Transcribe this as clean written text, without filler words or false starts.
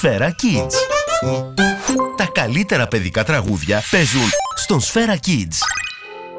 Σφαίρα Kids. Τα καλύτερα παιδικά τραγούδια παίζουν στον Σφαίρα Kids.